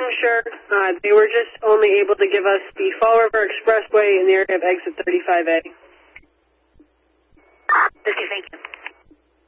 sure. They were just only able to give us the Fall River Expressway in the area of exit 35A.